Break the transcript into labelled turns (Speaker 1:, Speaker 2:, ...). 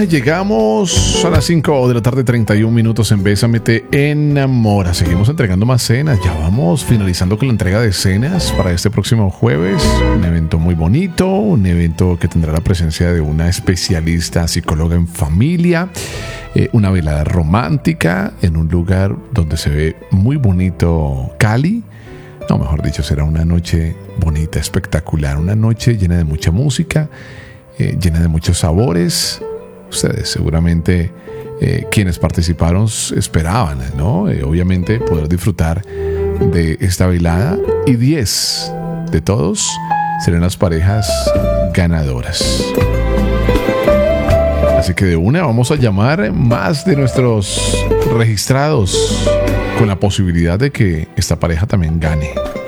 Speaker 1: llegamos a las 5 de la tarde, 31 minutos en Bésame Te Enamora. Seguimos entregando más cenas. Ya vamos finalizando con la entrega de cenas para este próximo jueves. Un evento muy bonito, un evento que tendrá la presencia de una especialista psicóloga en familia. Una velada romántica en un lugar donde se ve muy bonito Cali. No, mejor dicho, será una noche bonita, espectacular. Una noche llena de mucha música, llena de muchos sabores. Ustedes seguramente, quienes participaron, esperaban, ¿no? Obviamente poder disfrutar de esta velada. Y 10 de todos serán las parejas ganadoras. Así que de una vamos a llamar más de nuestros registrados con la posibilidad de que esta pareja también gane.